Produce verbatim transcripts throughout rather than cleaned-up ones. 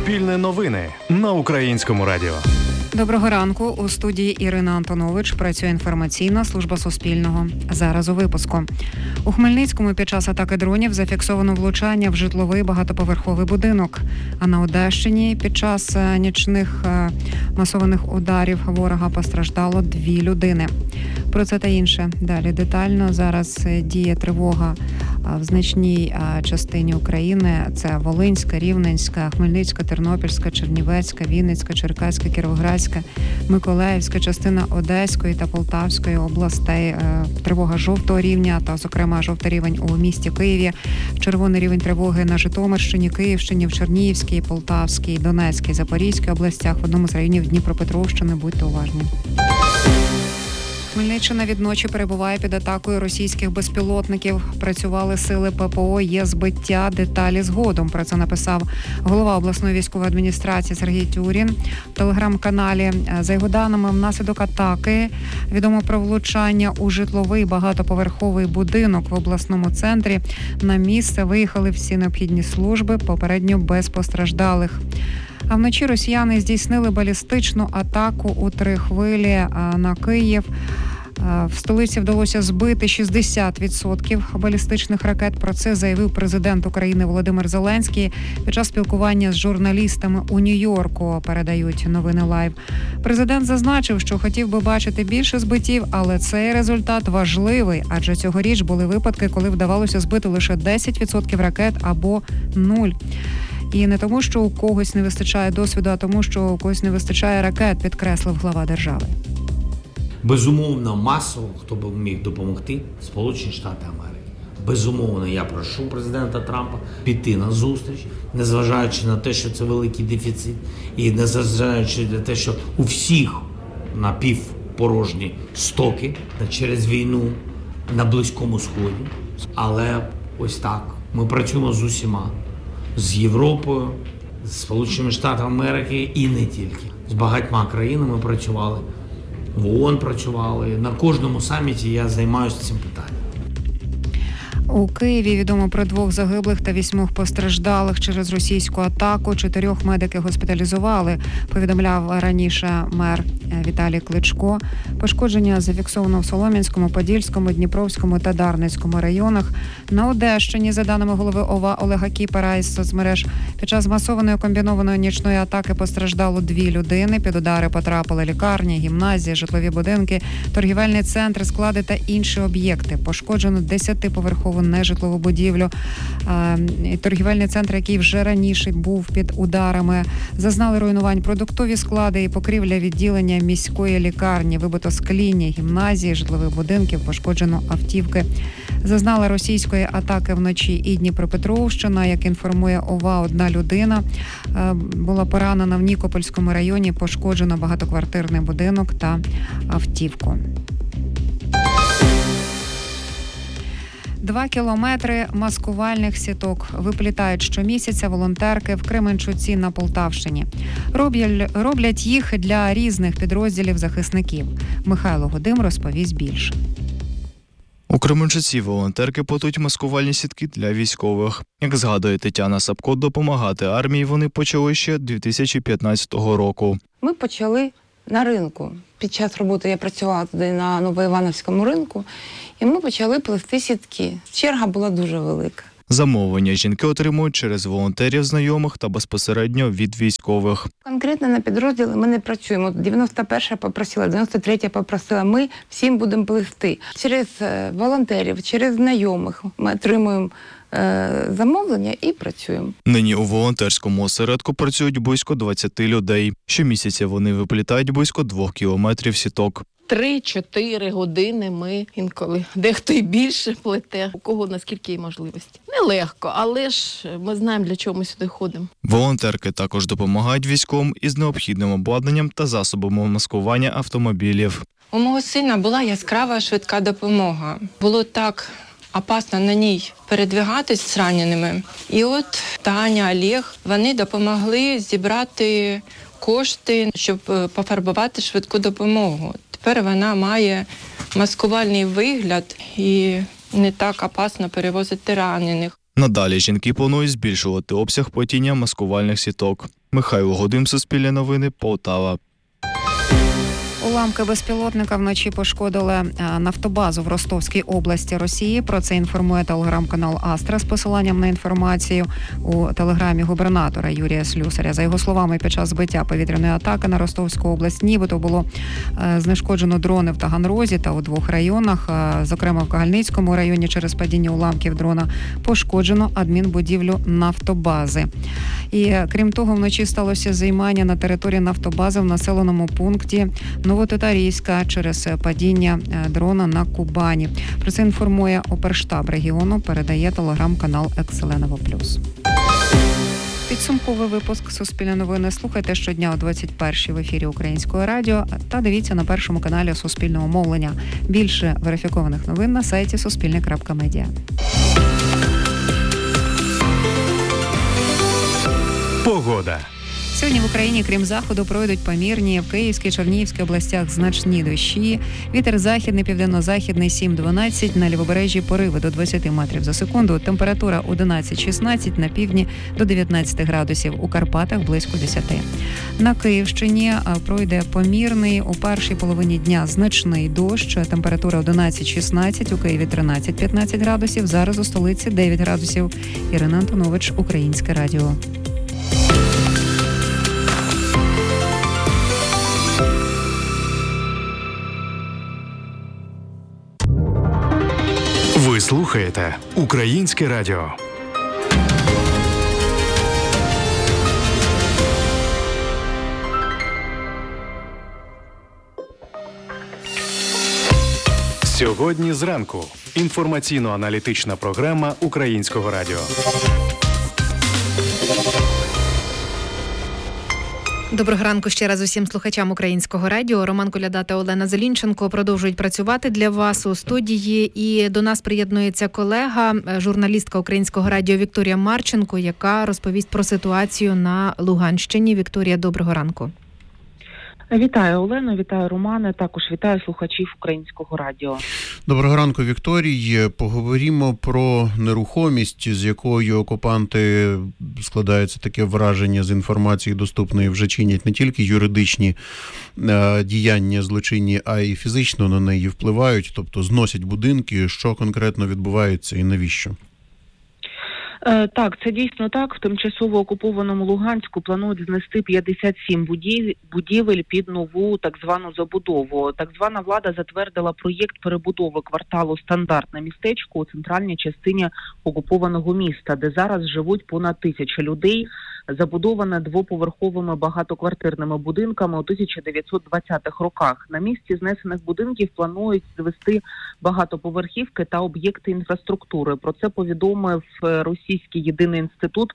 Суспільне новини на Українському радіо. Доброго ранку. У студії Ірина Антонович. Працює інформаційна служба Суспільного. Зараз у випуску. У Хмельницькому під час атаки дронів зафіксовано влучання в житловий багатоповерховий будинок. А на Одещині під час нічних масованих ударів ворога постраждало дві людини. Про це та інше далі детально. Зараз діє тривога в значній частині України. Це Волинська, Рівненська, Хмельницька, Тернопільська, Чернівецька, Вінницька, Черкаська, Кіровоградська, Миколаївська, частина Одеської та Полтавської областей. Тривога жовтого рівня та, зокрема, жовтий рівень у місті Києві. Червоний рівень тривоги на Житомирщині, Київщині, в Чернігівській, Полтавській, Донецькій, Запорізькій областях. В одному з районів Дніпропетровщини. Будьте уважні. Хмельниччина відночі перебуває під атакою російських безпілотників. Працювали сили ППО, є збиття, деталі згодом. Про це написав голова обласної військової адміністрації Сергій Тюрін в телеграм-каналі. За його даними, внаслідок атаки відомо про влучання у житловий багатоповерховий будинок в обласному центрі. На місце виїхали всі необхідні служби, попередньо без постраждалих. А вночі росіяни здійснили балістичну атаку у три хвилі на Київ. В столиці вдалося збити шістдесят відсотків балістичних ракет. Про це заявив президент України Володимир Зеленський під час спілкування з журналістами у Нью-Йорку, передають новини Лайв. Президент зазначив, що хотів би бачити більше збиттів, але цей результат важливий, адже цьогоріч були випадки, коли вдавалося збити лише десять відсотків ракет або нуль. І не тому, що у когось не вистачає досвіду, а тому, що у когось не вистачає ракет, підкреслив глава держави. Безумовно, масово, хто б міг допомогти, Сполучені Штати Америки. Безумовно, я прошу президента Трампа піти на зустріч, незважаючи на те, що це великий дефіцит, і незважаючи на те, що у всіх напівпорожні стоки через війну на Близькому Сході. Але ось так, ми працюємо з усіма. З Європою, з Сполученими Штатами Америки і не тільки. З багатьма країнами працювали, в ООН працювали. На кожному саміті я займаюся цим питанням. У Києві відомо про двох загиблих та вісьмох постраждалих через російську атаку. Чотирьох медики госпіталізували, повідомляв раніше мер Віталій Кличко. Пошкодження зафіксовано в Солом'янському, Подільському, Дніпровському та Дарницькому районах. На Одещині, за даними голови ОВА Олега Кіпера із соцмереж, під час масованої комбінованої нічної атаки постраждало дві людини. Під удари потрапили лікарні, гімназії, житлові будинки, торгівельні центри, склади та інші об'єкти. Пошкоджено десятиповерхову нежитлову будівлю. Торгівельний центр, який вже раніше був під ударами, зазнали руйнувань продуктові склади і покрівля відділення міської лікарні, вибито скління, гімназії, житлових будинків, пошкоджено автівки. Зазнала російської атаки вночі і Дніпропетровщина. Як інформує ОВА, одна людина була поранена в Нікопольському районі, пошкоджено багатоквартирний будинок та автівку. Два кілометри маскувальних сіток виплітають щомісяця волонтерки в Кременчуці на Полтавщині. Роблять їх для різних підрозділів захисників. Михайло Гудим розповість більше. У Кременчуці волонтерки плетуть маскувальні сітки для військових. Як згадує Тетяна Сапко, допомагати армії вони почали ще дві тисячі п'ятнадцятого року. Ми почали на ринку. Під час роботи я працювала туди на Новоівановському ринку, і ми почали плести сітки. Черга була дуже велика. Замовлення жінки отримують через волонтерів, знайомих та безпосередньо від військових. Конкретно на підрозділи ми не працюємо. дев'яносто перша попросила, дев'яносто третя попросила. Ми всім будемо плести. Через волонтерів, через знайомих ми отримуємо е, замовлення і працюємо. Нині у волонтерському осередку працюють близько двадцять людей. Щомісяця вони виплітають близько двох кілометрів сіток. Три-чотири години ми інколи, дехто і більше плете, у кого наскільки є можливості. Нелегко, але ж ми знаємо, для чого ми сюди ходимо. Волонтерки також допомагають військовим із необхідним обладнанням та засобами маскування автомобілів. У мого сина була яскрава швидка допомога. Було так опасно на ній передвигатись з раненими. І от Таня, Олег, вони допомогли зібрати кошти, щоб пофарбувати швидку допомогу. Тепер вона має маскувальний вигляд і не так опасно перевозити ранених. Надалі жінки планують збільшувати обсяг плетіння маскувальних сіток. Михайло Годим, Суспільне новини, Полтава. Уламки безпілотника вночі пошкодили нафтобазу в Ростовській області Росії. Про це інформує телеграм-канал «Астра» з посиланням на інформацію у телеграмі губернатора Юрія Слюсаря. За його словами, під час збиття повітряної атаки на Ростовську область нібито було знешкоджено дрони в Таганрозі та у двох районах. Зокрема, в Кагальницькому районі через падіння уламків дрона пошкоджено адмінбудівлю нафтобази. І крім того, вночі сталося займання на території нафтобази в населеному пункті Новотатарійська через падіння дрона на Кубані. Про це інформує оперштаб регіону, передає телеграм-канал «Екселеново плюс». Підсумковий випуск «Суспільне новини» слухайте щодня о двадцять першій в ефірі Українського радіо та дивіться на першому каналі Суспільного мовлення. Більше верифікованих новин на сайті суспільне крапка медіа. Погода. Сьогодні в Україні, крім заходу, пройдуть помірні в Київській, Чернігівській областях значні дощі. Вітер західний, південно-західний сім-дванадцять, на лівобережжі пориви до двадцять метрів за секунду. Температура одинадцять-шістнадцять, на півдні до дев'ятнадцять градусів, у Карпатах близько десять. На Київщині пройде помірний, у першій половині дня значний дощ. Температура одинадцять-шістнадцять, у Києві тринадцять-п'ятнадцять градусів, зараз у столиці дев'ять градусів. Ірина Антонович, Українське радіо. Ви слухаєте Українське радіо. Сьогодні зранку. Інформаційно-аналітична програма Українського радіо. Доброго ранку ще раз усім слухачам Українського радіо. Роман Коляда та Олена Зелінченко продовжують працювати для вас у студії. І до нас приєднується колега, журналістка Українського радіо Вікторія Марченко, яка розповість про ситуацію на Луганщині. Вікторія, доброго ранку. Вітаю, Олено, вітаю, Романе, також вітаю слухачів Українського радіо. Доброго ранку, Вікторії. Поговоримо про нерухомість, з якою окупанти, складається таке враження з інформації доступної, вже чинять не тільки юридичні е, діяння злочинні, а й фізично на неї впливають, тобто зносять будинки. Що конкретно відбувається і навіщо? Так, це дійсно так. В тимчасово окупованому Луганську планують знести п'ятдесят сім будівель під нову так звану забудову. Так звана влада затвердила проєкт перебудови кварталу «Стандартне містечко» у центральній частині окупованого міста, де зараз живуть понад тисяча людей. Забудоване двоповерховими багатоквартирними будинками у тисяча дев'ятсот двадцятих роках. На місці знесених будинків планують звести багатоповерхівки та об'єкти інфраструктури. Про це повідомив Російський єдиний інститут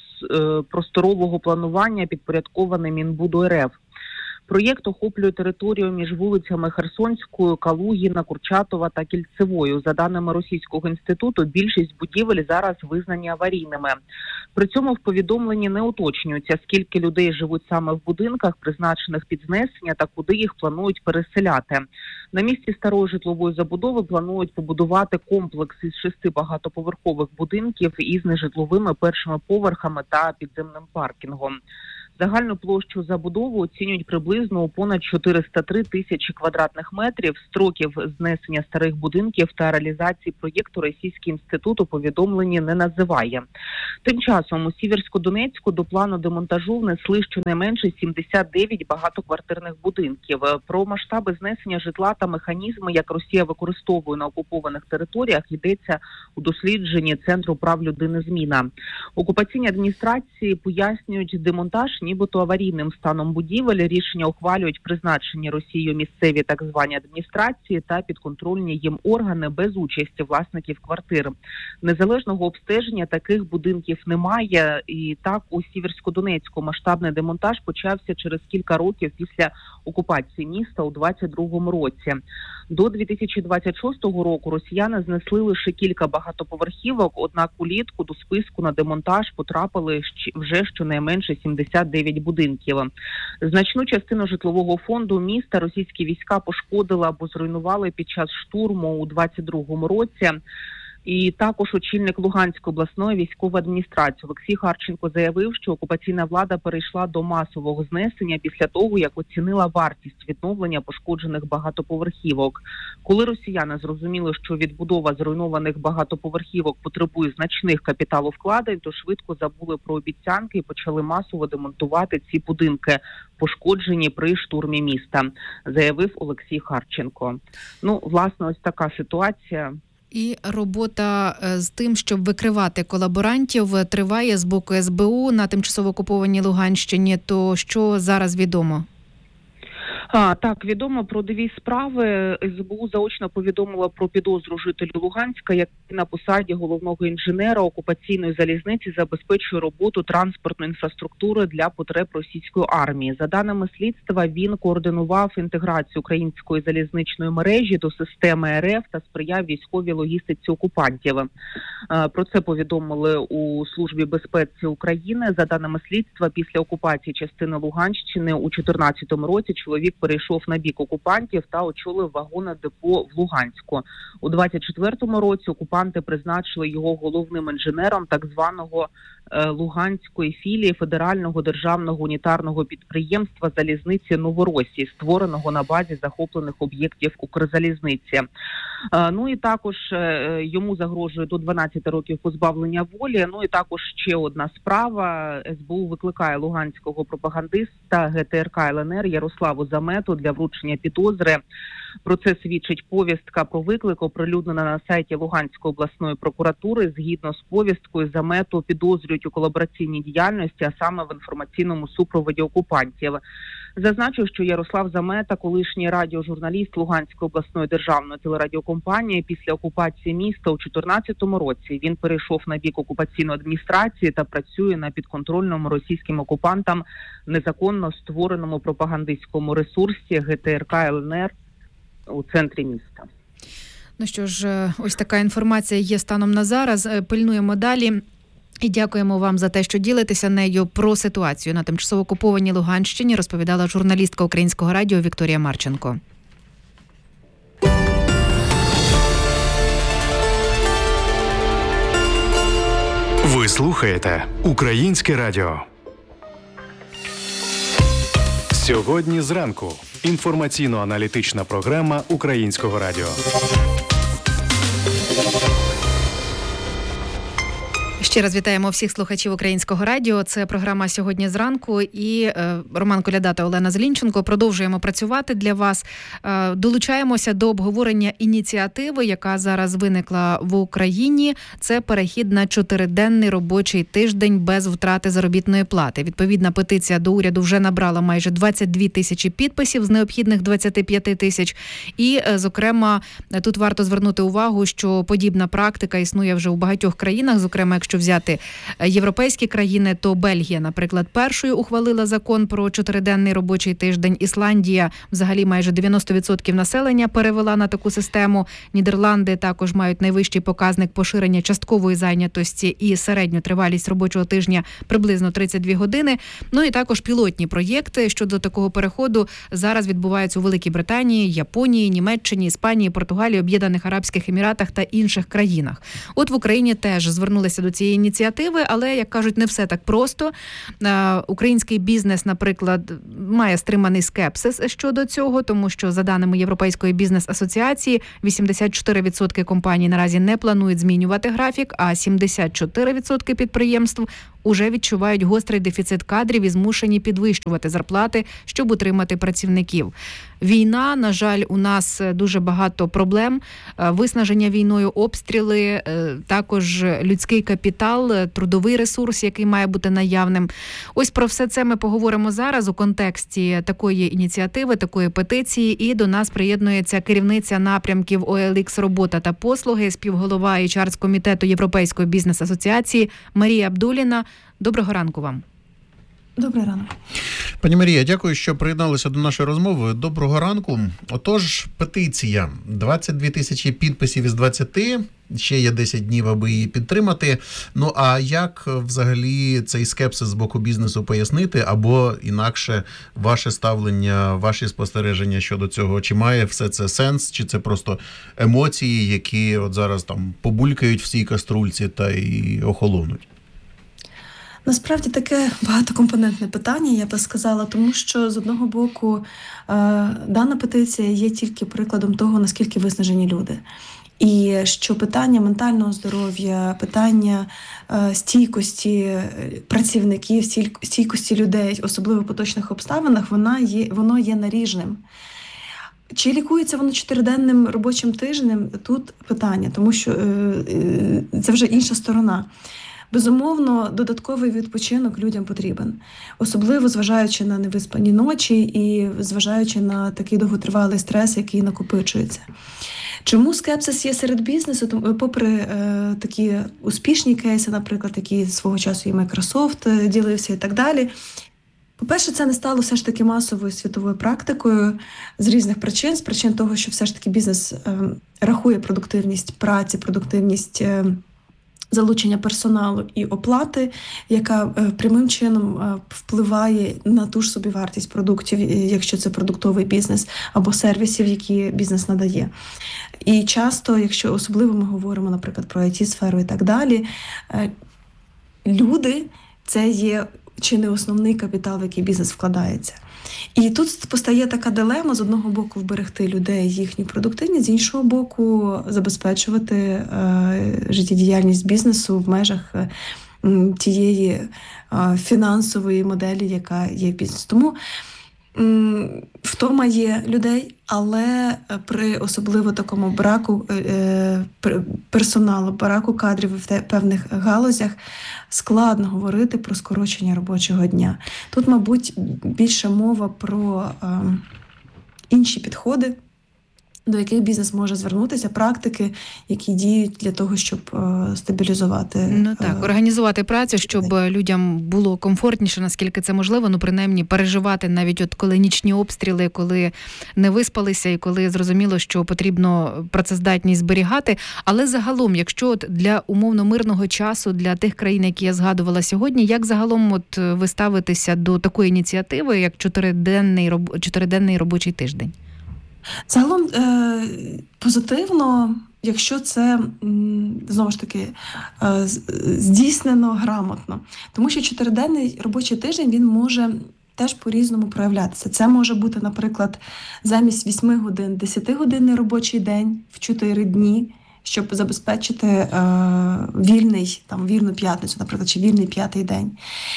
просторового планування, підпорядкований Мінбуду РФ. Проєкт охоплює територію між вулицями Херсонською, Калугіна, Курчатова та Кільцевою. За даними Російського інституту, більшість будівель зараз визнані аварійними. При цьому в повідомленні не уточнюється, скільки людей живуть саме в будинках, призначених під знесення, та куди їх планують переселяти. На місці старої житлової забудови планують побудувати комплекс із шести багатоповерхових будинків із нежитловими першими поверхами та підземним паркінгом. Загальну площу забудови оцінюють приблизно у понад чотириста три тисячі квадратних метрів. Строків знесення старих будинків та реалізації проєкту Російський інститут у повідомленні не називає. Тим часом у Сіверсько-Донецьку до плану демонтажу внесли щонайменше сімдесят дев'ять багатоквартирних будинків. Про масштаби знесення житла та механізми, як Росія використовує на окупованих територіях, йдеться у дослідженні Центру прав людини «Зміна». Окупаційні адміністрації пояснюють демонтаж нібито аварійним станом будівель. Рішення ухвалюють призначені Росією місцеві так звані адміністрації та підконтрольні їм органи без участі власників квартир. Незалежного обстеження таких будинків немає. І так у Сіверсько-Донецьку масштабний демонтаж почався через кілька років після окупації міста у двадцять другому році. До дві тисячі двадцять шостого року росіяни знесли лише кілька багатоповерхівок, однак улітку до списку на демонтаж потрапили вже щонайменше сімдесят дев'ять будинків. Значну частину житлового фонду міста російські війська пошкодили або зруйнували під час штурму у двадцять другому році. І також очільник Луганської обласної військової адміністрації Олексій Харченко заявив, що окупаційна влада перейшла до масового знесення після того, як оцінила вартість відновлення пошкоджених багатоповерхівок. Коли росіяни зрозуміли, що відбудова зруйнованих багатоповерхівок потребує значних капіталовкладень, то швидко забули про обіцянки і почали масово демонтувати ці будинки, пошкоджені при штурмі міста, заявив Олексій Харченко. Ну, власне, ось така ситуація. І робота з тим, щоб викривати колаборантів, триває з боку ес бе у на тимчасово окупованій Луганщині. То що зараз відомо? А, так, відомо про дві справи. ес бе у заочно повідомила про підозру жителю Луганська, який на посаді головного інженера окупаційної залізниці забезпечує роботу транспортної інфраструктури для потреб російської армії. За даними слідства, він координував інтеграцію української залізничної мережі до системи ер еф та сприяв військовій логістиці окупантів. Про це повідомили у Службі безпеки України. За даними слідства, після окупації частини Луганщини у дві тисячі чотирнадцятому році чоловік перейшов на бік окупантів та очолив вагонне депо в Луганську. У двадцять четвертому році окупанти призначили його головним інженером так званого е, Луганської філії Федерального державного унітарного підприємства залізниці Новоросії, створеного на базі захоплених об'єктів Укрзалізниці. Е, ну і також е, йому загрожує до дванадцяти років позбавлення волі. Ну і також ще одна справа. ес бе у викликає луганського пропагандиста ге те ер ка ел ен ер Ярославу Замету для вручення підозри. Про це свідчить повістка про виклик, оприлюднена на сайті Луганської обласної прокуратури. Згідно з повісткою, Замету підозрюють у колабораційній діяльності, а саме в інформаційному супроводі окупантів. Зазначив, що Ярослав Замета, колишній радіожурналіст Луганської обласної державної телерадіокомпанії, після окупації міста у дві тисячі чотирнадцятому році він перейшов на бік окупаційної адміністрації та працює на підконтрольному російським окупантам незаконно створеному пропагандистському ресурсі ге те ер ка ел ен ер у центрі міста. Ну що ж, ось така інформація є станом на зараз. Пильнуємо далі. І дякуємо вам за те, що ділитеся нею. Про ситуацію на тимчасово окупованій Луганщині розповідала журналістка Українського радіо Вікторія Марченко. Ви слухаєте Українське радіо. Сьогодні зранку. Інформаційно-аналітична програма Українського радіо. Ще раз вітаємо всіх слухачів Українського радіо. Це програма «Сьогодні зранку» і е, Роман Коляда та Олена Зелінченко. Продовжуємо працювати для вас. Е, долучаємося до обговорення ініціативи, яка зараз виникла в Україні. Це перехід на чотириденний робочий тиждень без втрати заробітної плати. Відповідна петиція до уряду вже набрала майже двадцять дві тисячі підписів з необхідних двадцять п'ять тисяч. І, е, зокрема, тут варто звернути увагу, що подібна практика існує вже у багатьох країнах, зокрема, якщо взяти європейські країни, то Бельгія, наприклад, першою ухвалила закон про чотириденний робочий тиждень. Ісландія взагалі майже дев'яносто відсотків населення перевела на таку систему. Нідерланди також мають найвищий показник поширення часткової зайнятості і середню тривалість робочого тижня приблизно тридцять дві години. Ну і також пілотні проєкти щодо такого переходу зараз відбуваються у Великій Британії, Японії, Німеччині, Іспанії, Португалії, Об'єднаних Арабських Еміратах та інших країнах. От в Україні теж звернулися до цієї ініціативи, але, як кажуть, не все так просто. Український бізнес, наприклад, має стриманий скепсис щодо цього, тому що, за даними Європейської бізнес-асоціації, вісімдесят чотири відсотки компаній наразі не планують змінювати графік, а сімдесят чотири відсотки підприємств уже відчувають гострий дефіцит кадрів і змушені підвищувати зарплати, щоб утримати працівників. Війна, на жаль, у нас дуже багато проблем. Виснаження війною, обстріли, також людський капітал, трудовий ресурс, який має бути наявним. Ось про все це ми поговоримо зараз у контексті такої ініціативи, такої петиції. І до нас приєднується керівниця напрямків о ел ікс «Робота та послуги», співголова ейч ар-комітету Європейської бізнес-асоціації Марія Абдуліна. Доброго ранку вам. Добрий ранок. Пані Марія, дякую, що приєдналися до нашої розмови. Доброго ранку. Отож, петиція. двадцять дві тисячі підписів із двадцяти. Ще є десять днів, аби її підтримати. Ну, а як взагалі цей скепсис з боку бізнесу пояснити? Або інакше ваше ставлення, ваші спостереження щодо цього? Чи має все це сенс? Чи це просто емоції, які от зараз там побулькають в цій каструльці та й охолонуть? Насправді таке багатокомпонентне питання, я би сказала, тому що з одного боку е, дана петиція є тільки прикладом того, наскільки виснажені люди. І що питання ментального здоров'я, питання е, стійкості працівників, стійкості людей, особливо в поточних обставинах, вона є, воно є наріжним. Чи лікується воно чотириденним робочим тижнем? Тут питання, тому що е, е, це вже інша сторона. Безумовно, додатковий відпочинок людям потрібен, особливо зважаючи на невиспані ночі і зважаючи на такий довготривалий стрес, який накопичується. Чому скепсис є серед бізнесу? Попри е, такі успішні кейси, наприклад, які свого часу і Microsoft ділився і так далі. По-перше, це не стало все ж таки масовою світовою практикою з різних причин, з причин того, що все ж таки бізнес е, рахує продуктивність праці, продуктивність е, залучення персоналу і оплати, яка е, прямим чином е, впливає на ту ж собівартість продуктів, якщо це продуктовий бізнес, або сервісів, які бізнес надає. І часто, якщо особливо ми говоримо, наприклад, про ай ті-сферу і так далі, е, люди – це є чи не основний капітал, в який бізнес вкладається. І тут постає така дилема: з одного боку вберегти людей, їхню продуктивність, з іншого боку забезпечувати е, життєдіяльність бізнесу в межах е, тієї е, фінансової моделі, яка є в бізнесі. Тому м, втома є людей, але при особливо такому браку е, персоналу, браку кадрів в певних галузях складно говорити про скорочення робочого дня. Тут, мабуть, більше мова про е, інші підходи, до яких бізнес може звернутися, практики, які діють для того, щоб е, стабілізувати. Ну так, е, організувати працю, щоб людям було комфортніше, наскільки це можливо, ну принаймні переживати навіть от коли нічні обстріли, коли не виспалися і коли зрозуміло, що потрібно працездатність зберігати. Але загалом, якщо от для умовно мирного часу, для тих країн, які я згадувала сьогодні, як загалом от ви ставитеся до такої ініціативи, як чотириденний, чотириденний робочий тиждень? Загалом е, позитивно, якщо це, знову ж таки, е, здійснено грамотно. Тому що чотириденний робочий тиждень, він може теж по-різному проявлятися. Це може бути, наприклад, замість вісьми годин, десятигодинний робочий день в чотири дні, щоб забезпечити е, вільний, там, вільну п'ятницю, наприклад, чи вільний п'ятий день.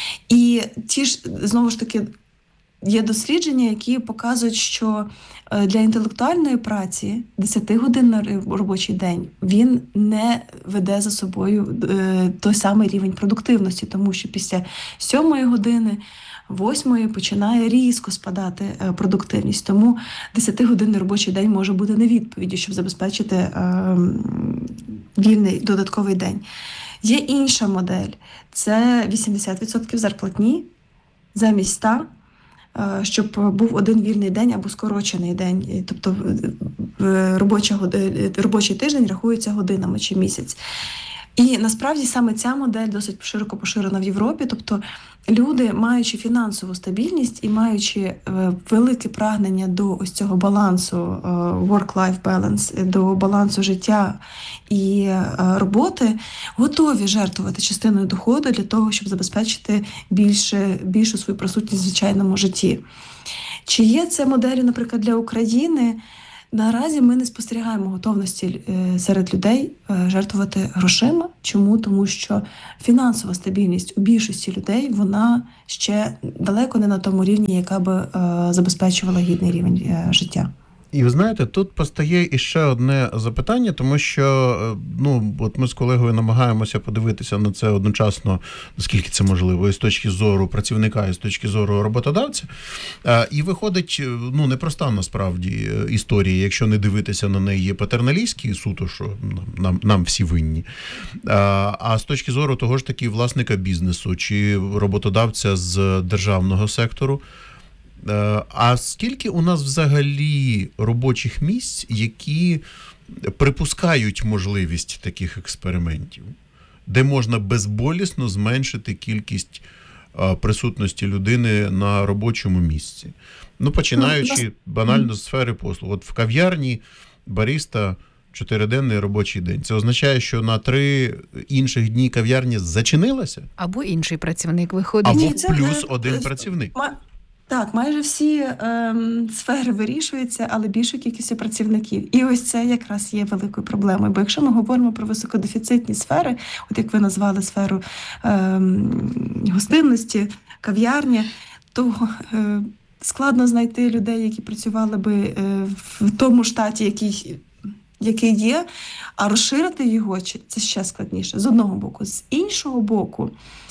І ті ж, знову ж таки, є дослідження, які показують, що для інтелектуальної праці десятигодинний робочий день, він не веде за собою той самий рівень продуктивності, тому що після сьомої години, восьмої починає різко спадати продуктивність. Тому десятигодинний робочий день може бути не відповіддю, щоб забезпечити е, вільний додатковий день. Є інша модель. Це вісімдесят відсотків зарплатні замість ста, щоб був один вільний день або скорочений день. Тобто робоча, робочий тиждень рахується годинами чи місяць. І насправді саме ця модель досить широко поширена в Європі. Тобто люди, маючи фінансову стабільність і маючи велике прагнення до ось цього балансу, work-life balance, до балансу життя і роботи, готові жертвувати частиною доходу для того, щоб забезпечити більше, більшу свою присутність в звичайному житті. Чи є це моделі, наприклад, для України? Наразі ми не спостерігаємо готовності серед людей жертвувати грошима. Чому? Тому що фінансова стабільність у більшості людей, вона ще далеко не на тому рівні, яка би забезпечувала гідний рівень життя. І ви знаєте, тут постає іще одне запитання, тому що, ну, от ми з колегою намагаємося подивитися на це одночасно, наскільки це можливо, і з точки зору працівника, і з точки зору роботодавця. І виходить, ну, непроста насправді історія, якщо не дивитися на неї патерналістський суто, що нам, нам всі винні. А з точки зору того ж таки власника бізнесу чи роботодавця з державного сектору, А скільки у нас взагалі робочих місць, які припускають можливість таких експериментів, де можна безболісно зменшити кількість присутності людини на робочому місці? Ну, починаючи банально з сфери послуг. От в кав'ярні бариста чотириденний робочий день. Це означає, що на три інших дні кав'ярня зачинилася? Або інший працівник виходить. Або Ні, це, плюс е, один е, працівник. Ма- Так, майже всі ем, сфери вирішуються, але більшою кількістю працівників. І ось це якраз є великою проблемою. Бо якщо ми говоримо про високодефіцитні сфери, от як ви назвали сферу ем, гостинності, кав'ярні, то е, складно знайти людей, які працювали би е, в тому штаті, який, який є, а розширити його – це ще складніше, з одного боку. З іншого боку,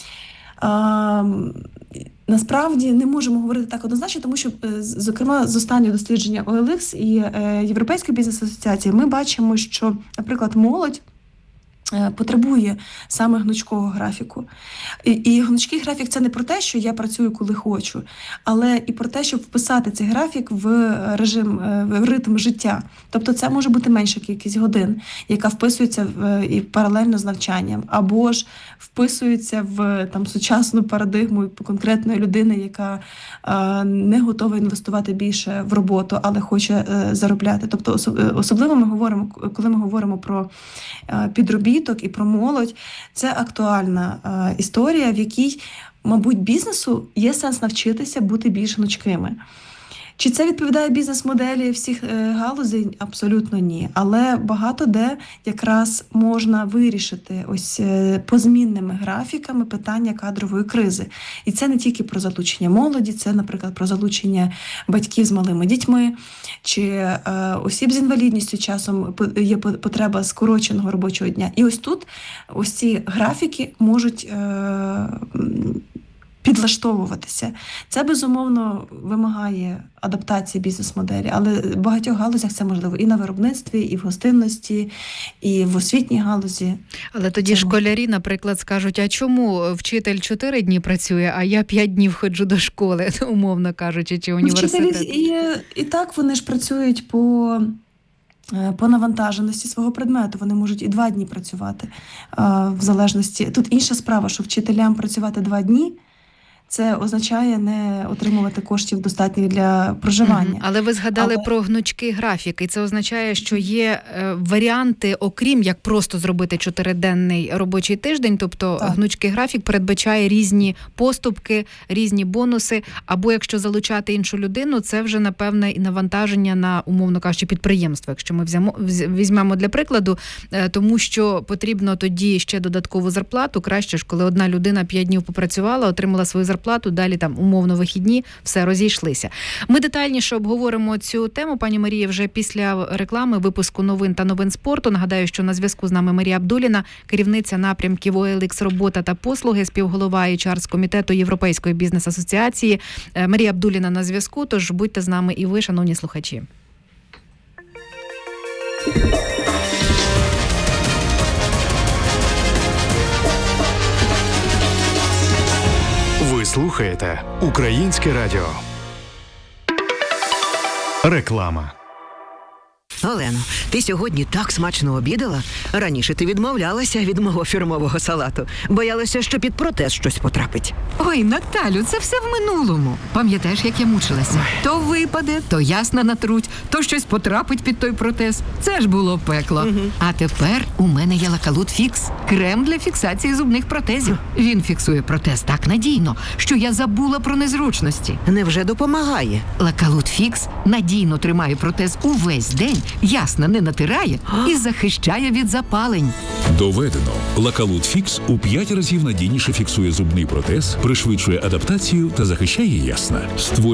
А, насправді не можемо говорити так однозначно, тому що, зокрема, з останнього дослідження о ел ікс і е, Європейської бізнес-асоціації ми бачимо, що, наприклад, молодь е, потребує саме гнучкого графіку. І, і гнучкий графік – це не про те, що я працюю, коли хочу, але і про те, щоб вписати цей графік в режим, в ритм життя. Тобто це може бути менша кількість годин, яка вписується в, і паралельно з навчанням, або ж вписується в там, сучасну парадигму конкретної людини, яка е, не готова інвестувати більше в роботу, але хоче е, заробляти. Тобто особливо ми говоримо, коли ми говоримо про е, підробіток і про молодь, це актуальна е, історія, в якій, мабуть, бізнесу є сенс навчитися бути більш гнучкими. Чи це відповідає бізнес-моделі всіх е, галузей? Абсолютно ні. Але багато де якраз можна вирішити ось е, позмінними графіками питання кадрової кризи. І це не тільки про залучення молоді, це, наприклад, про залучення батьків з малими дітьми, чи е, осіб з інвалідністю часом є потреба скороченого робочого дня. І ось тут ось ці графіки можуть е, підлаштовуватися. Це, безумовно, вимагає адаптації бізнес-моделі, але в багатьох галузях це можливо і на виробництві, і в гостинності, і в освітній галузі. Але тоді це... школярі, наприклад, скажуть, а чому вчитель чотири дні працює, а я п'ять днів ходжу до школи, умовно кажучи, чи університету? Вчителі і, і так вони ж працюють по... по навантаженості свого предмету. Вони можуть і два дні працювати в залежності. Тут інша справа, що вчителям працювати два дні, це означає не отримувати коштів достатніх для проживання. Угу. Але ви згадали Але... про гнучкий графік, і це означає, що є е, варіанти, окрім як просто зробити чотириденний робочий тиждень, тобто так. Гнучкий графік передбачає різні поступки, різні бонуси, або якщо залучати іншу людину, це вже, напевне, і навантаження на, умовно кажучи, підприємство, якщо ми взямо, візьмемо для прикладу, е, тому що потрібно тоді ще додаткову зарплату, краще ж, коли одна людина п'ять днів попрацювала, отримала свою зарплату, зарплату, далі там умовно вихідні, все, розійшлися. Ми детальніше обговоримо цю тему, пані Марія, вже після реклами, випуску новин та новин спорту. Нагадаю, що на зв'язку з нами Марія Абдулліна, керівниця напрямків о ел ікс робота та послуги, співголова ейч ар з комітету Європейської бізнес-асоціації. Марія Абдулліна на зв'язку, тож будьте з нами і ви, шановні слухачі. Ви слухаєте Українське радіо. Реклама. Олено, ти сьогодні так смачно обідала? Раніше ти відмовлялася від мого фірмового салату. Боялася, що під протез щось потрапить. Ой, Наталю, це все в минулому. Пам'ятаєш, як я мучилася? То випаде, то ясна натруть, то щось потрапить під той протез. Це ж було пекло. Угу. А тепер у мене є Лакалут Фікс. Крем для фіксації зубних протезів. Він фіксує протез так надійно, що я забула про незручності. Невже допомагає? Лакалут Фікс надійно тримає протез увесь день, ясно не натирає і захищає від запалень. Доведено. Лакалут Фікс у п'ять разів надійніше фіксує зубний протез, пришвидшує адаптацію та захищає ясна. Створює